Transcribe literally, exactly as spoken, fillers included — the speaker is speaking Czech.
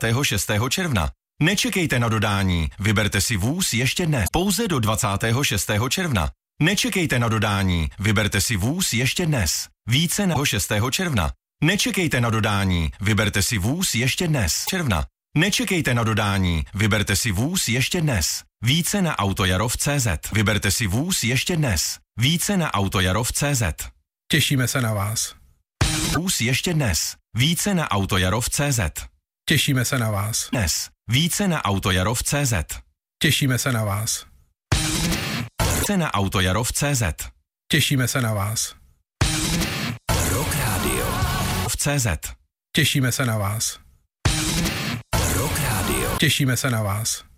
dvacátého šestého června. Nečekejte na dodání, vyberte si vůz ještě dnes. Pouze do dvacátého šestého června. Nečekejte na dodání, vyberte si vůz ještě dnes. Více na šestého června. Nečekejte na dodání, vyberte si vůz ještě dnes. Června. Nečekejte na dodání, vyberte si vůz ještě dnes. Více na Autojarov tečka cé zet. Vyberte si vůz ještě dnes. Více na Autojarov tečka cé zet. Těšíme se na vás. Vůz ještě dnes. Více na Autojarov tečka cé zet. Těšíme se na vás. Dnes. Více na Autojarov tečka cé zet. Těšíme se na vás. Více na Autojarov tečka cé zet. Těšíme se na vás. Rock Radio. V cé zet. Těšíme se na vás. Rock Radio. Těšíme se na vás.